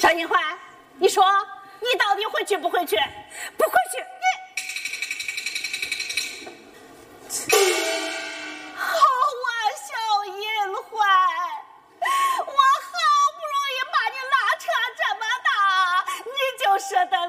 小银环，你说你到底回去不回去？ 不回